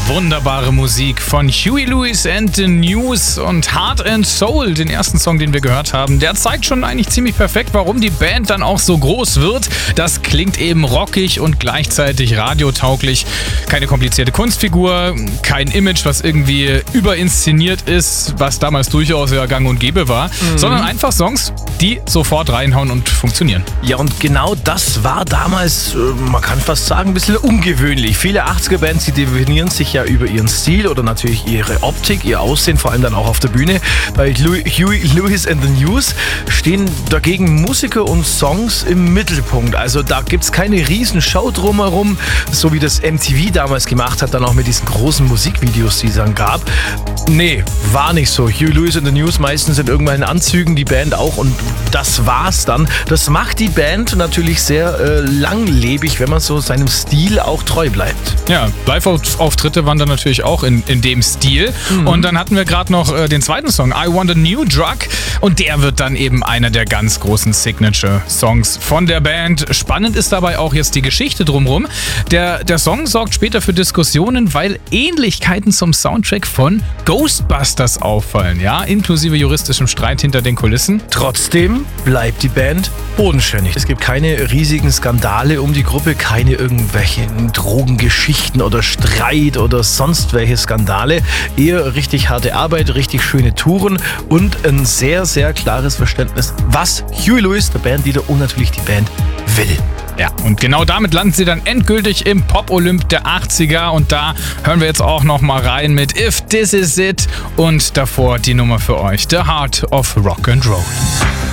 Wunderbare Musik von Huey Lewis and the News und Heart and Soul, den ersten Song, den wir gehört haben. Der zeigt schon eigentlich ziemlich perfekt, warum die Band dann auch so groß wird. Das klingt eben rockig und gleichzeitig radiotauglich. Keine komplizierte Kunstfigur, kein Image, was irgendwie überinszeniert ist, was damals durchaus ja gang und gäbe war, sondern einfach Songs, die sofort reinhauen und funktionieren. Ja, und genau das war damals, man kann fast sagen, ein bisschen ungewöhnlich. Viele 80er-Bands, die definieren sich ja über ihren Stil oder natürlich ihre Optik, ihr Aussehen, vor allem dann auch auf der Bühne. Bei Huey Lewis and the News stehen dagegen Musiker und Songs im Mittelpunkt. Also da gibt's keine Riesenshow drumherum, so wie das MTV damals gemacht hat, dann auch mit diesen großen Musikvideos, die es dann gab. Nee, war nicht so. Huey Lewis and the News meistens in irgendwelchen Anzügen, die Band auch, und das war's dann. Das macht die Band natürlich sehr langlebig, wenn man so seinem Stil auch treu bleibt. Ja, Live-Auftritte waren dann natürlich auch in dem Stil. Und dann hatten wir gerade noch den zweiten Song, I Want a New Drug. Und der wird dann eben einer der ganz großen Signature-Songs von der Band. Spannend ist dabei auch jetzt die Geschichte drumherum. Der Song sorgt später für Diskussionen, weil Ähnlichkeiten zum Soundtrack von Ghostbusters auffallen. Ja, inklusive juristischem Streit hinter den Kulissen. Trotzdem bleibt die Band bodenständig. Es gibt keine riesigen Skandale um die Gruppe, keine irgendwelchen Drogengeschichten oder Streit oder sonst welche Skandale. Eher richtig harte Arbeit, richtig schöne Touren und ein sehr, sehr klares Verständnis, was Huey Lewis, der Bandleader, und natürlich die Band will. Ja, und genau damit landen sie dann endgültig im Pop-Olymp der 80er und da hören wir jetzt auch noch mal rein mit If This Is It und davor die Nummer für euch, The Heart of Rock and Roll.